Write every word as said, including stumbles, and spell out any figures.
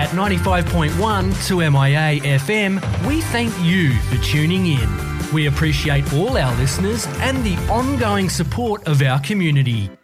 at ninety-five point one to M I A F M, we thank you for tuning in. We appreciate all our listeners and the ongoing support of our community.